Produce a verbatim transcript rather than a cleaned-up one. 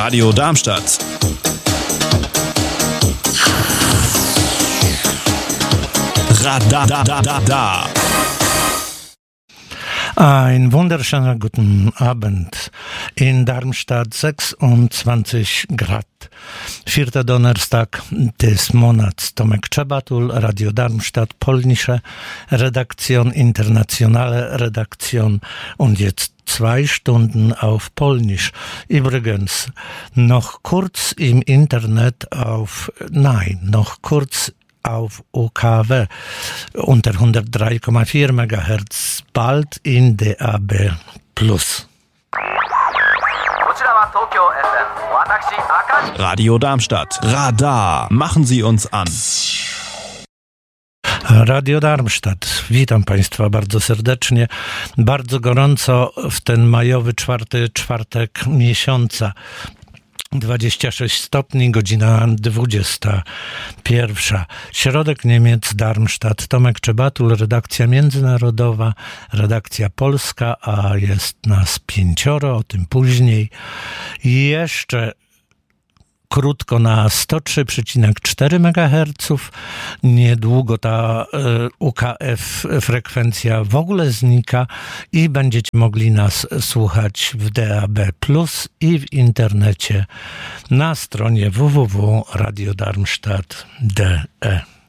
Radio Darmstadt. Radadadada. Ein wunderschöner guten Abend. In Darmstadt sechsundzwanzig Grad. Vierter Donnerstag des Monats. Tomek Czebatul, Radio Darmstadt, polnische Redaktion, internationale Redaktion und jetzt zwei Stunden auf Polnisch. Übrigens, noch kurz im Internet auf, nein, noch kurz auf U K W unter hundertdrei Komma vier Megahertz, bald in D A B plus. Radio Darmstadt. Radar. Machen Sie uns an. Radio Darmstadt. Witam Państwa bardzo serdecznie, bardzo gorąco w ten majowy czwarty czwartek miesiąca. dwadzieścia sześć stopni, godzina dwudziesta pierwsza. Środek Niemiec, Darmstadt. Tomek Czebatul, redakcja międzynarodowa, redakcja polska, a jest nas pięcioro, o tym później. I jeszcze krótko na sto trzy przecinek cztery megaherca. Niedługo ta U K F frekwencja w ogóle znika i będziecie mogli nas słuchać w D A B plus i w internecie na stronie w w w kropka radio darmstadt kropka d e.